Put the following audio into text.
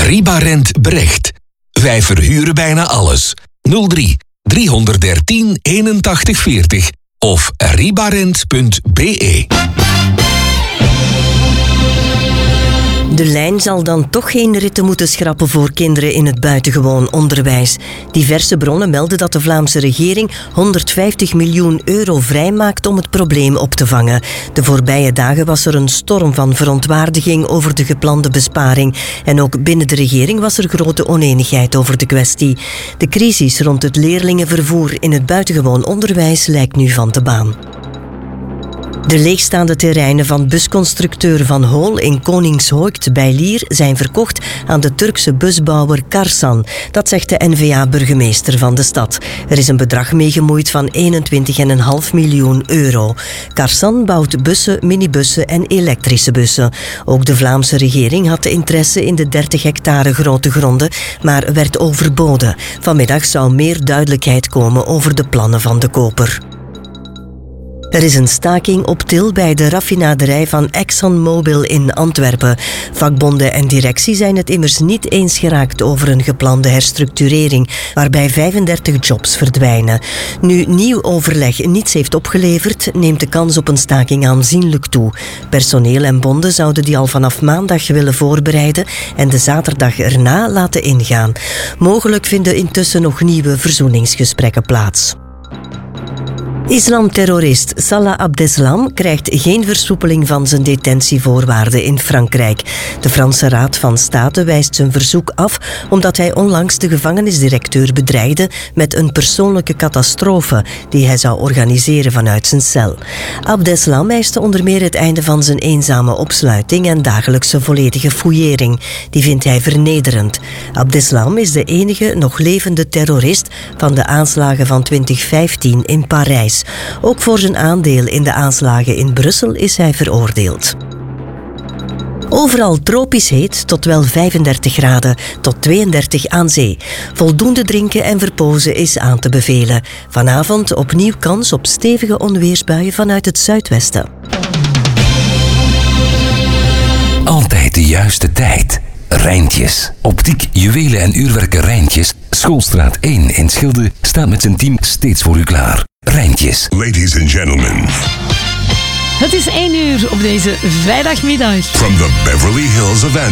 Ribarent Brecht. Wij verhuren bijna alles. 03 313 81 40 of ribarent.be. De lijn zal dan toch geen ritten moeten schrappen voor kinderen in het buitengewoon onderwijs. Diverse bronnen melden dat de Vlaamse regering 150 miljoen euro vrijmaakt om het probleem op te vangen. De voorbije dagen was er een storm van verontwaardiging over de geplande besparing. En ook binnen de regering was er grote onenigheid over de kwestie. De crisis rond het leerlingenvervoer in het buitengewoon onderwijs lijkt nu van de baan. De leegstaande terreinen van busconstructeur Van Hool in Koningshoekt bij Lier zijn verkocht aan de Turkse busbouwer Karsan. Dat zegt de N-VA-burgemeester van de stad. Er is een bedrag mee gemoeid van 21,5 miljoen euro. Karsan bouwt bussen, minibussen en elektrische bussen. Ook de Vlaamse regering had interesse in de 30 hectare grote gronden, maar werd overboden. Vanmiddag zou meer duidelijkheid komen over de plannen van de koper. Er is een staking op til bij de raffinaderij van ExxonMobil in Antwerpen. Vakbonden en directie zijn het immers niet eens geraakt over een geplande herstructurering, waarbij 35 jobs verdwijnen. Nu nieuw overleg niets heeft opgeleverd, neemt de kans op een staking aanzienlijk toe. Personeel en bonden zouden die al vanaf maandag willen voorbereiden en de zaterdag erna laten ingaan. Mogelijk vinden intussen nog nieuwe verzoeningsgesprekken plaats. Islamterrorist Salah Abdeslam krijgt geen versoepeling van zijn detentievoorwaarden in Frankrijk. De Franse Raad van State wijst zijn verzoek af omdat hij onlangs de gevangenisdirecteur bedreigde met een persoonlijke catastrofe die hij zou organiseren vanuit zijn cel. Abdeslam eiste onder meer het einde van zijn eenzame opsluiting en dagelijkse volledige fouillering. Die vindt hij vernederend. Abdeslam is de enige nog levende terrorist van de aanslagen van 2015 in Parijs. Ook voor zijn aandeel in de aanslagen in Brussel is hij veroordeeld. Overal tropisch heet tot wel 35 graden, tot 32 aan zee. Voldoende drinken en verpozen is aan te bevelen. Vanavond opnieuw kans op stevige onweersbuien vanuit het zuidwesten. Altijd de juiste tijd. Rijntjes. Optiek, juwelen en uurwerken Rijntjes. Schoolstraat 1 in Schilde staat met zijn team steeds voor u klaar. Rijntjes. Ladies and gentlemen. Het is 1 uur op deze vrijdagmiddag. From the Beverly Hills of